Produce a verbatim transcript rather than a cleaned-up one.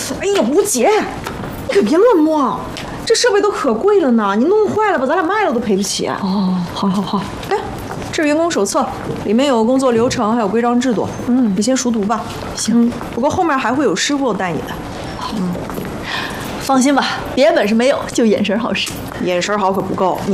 哎呀，吴姐，你可别乱摸，这设备都可贵了呢，你弄坏了吧，咱俩卖了都赔不起。 哦，好好好。 哎，这是员工手册，里面有工作流程，还有规章制度。嗯，你先熟读吧。 行， 不过后面还会有师傅带你的。 嗯，放心吧，别的本事没有，就眼神好使。 眼神好可不够，你